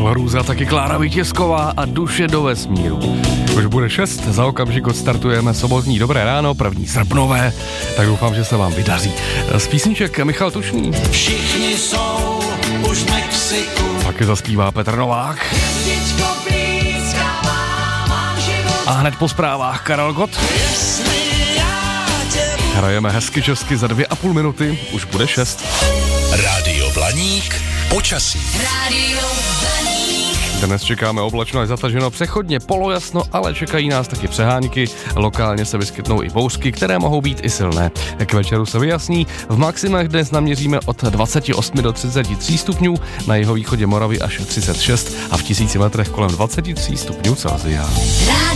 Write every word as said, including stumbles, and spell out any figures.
Michal Hrůza, taky Klára Vítězková a Duše do vesmíru. Už bude šest, za okamžik odstartujeme sobotní Dobré ráno, první srpnové, tak doufám, že se vám vydaří. Z písniček Michal Tučný. Všichni jsou už v Mexiku. Taky zaspívá Petr Novák. A hned po zprávách Karel Gott. Hrajeme hezky česky za dvě a půl minuty, už bude šest. Rádio Blaník, počasí. Rádio Blaník. Dnes čekáme oblačno a zataženo přechodně polojasno, ale čekají nás taky přehánky. Lokálně se vyskytnou i bouřky, které mohou být i silné. K večeru se vyjasní. V maximech dnes naměříme od dvacet osm do třicet tři stupňů, na jihovýchodě Moravy až třicet šest a v tisíci metrech kolem dvacet tři stupňů Celsia.